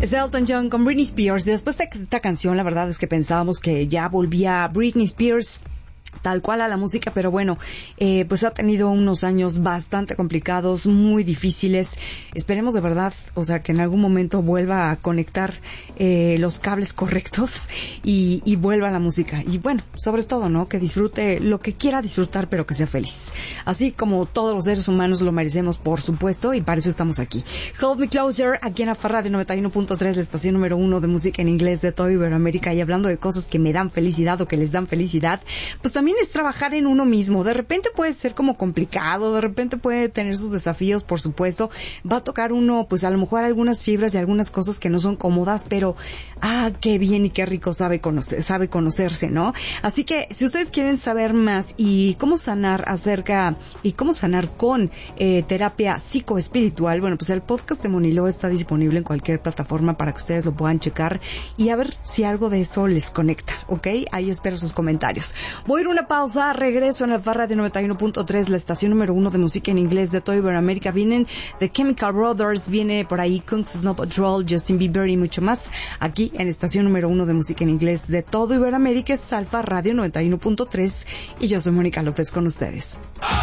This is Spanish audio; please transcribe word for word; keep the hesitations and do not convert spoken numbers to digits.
Es Elton John con Britney Spears. Después de esta canción, la verdad es que pensábamos que ya volvía Britney Spears tal cual a la música, pero bueno, eh, pues ha tenido unos años bastante complicados, muy difíciles. Esperemos de verdad, o sea, que en algún momento vuelva a conectar eh, los cables correctos y, y vuelva a la música. Y bueno, sobre todo, ¿no? Que disfrute lo que quiera disfrutar, pero que sea feliz. Así como todos los seres humanos lo merecemos, por supuesto, y para eso estamos aquí. Hold Me Closer, aquí en Afarra de noventa y uno punto tres, la estación número uno de música en inglés de todo Iberoamérica, y hablando de cosas que me dan felicidad o que les dan felicidad, pues también es trabajar en uno mismo. De repente puede ser como complicado, de repente puede tener sus desafíos, por supuesto. Va a tocar uno, pues a lo mejor algunas fibras y algunas cosas que no son cómodas, pero ah, qué bien y qué rico sabe conocer, sabe conocerse, ¿no? Así que si ustedes quieren saber más y cómo sanar acerca y cómo sanar con eh, terapia psicoespiritual, bueno, pues el podcast de Monilo está disponible en cualquier plataforma para que ustedes lo puedan checar y a ver si algo de eso les conecta, ¿ok? Ahí espero sus comentarios. Voy a ir a una pausa. Regreso en la Farra de noventa y uno punto tres, la estación número uno de música en inglés de todo Iberoamérica. Vienen The Chemical Brothers, viene por ahí Kungs Snow Patrol, Justin Bieber y mucho más. Aquí en la estación número uno de música en inglés de todo Iberoamérica es Alfa Radio noventa y uno punto tres y yo soy Mónica López con ustedes.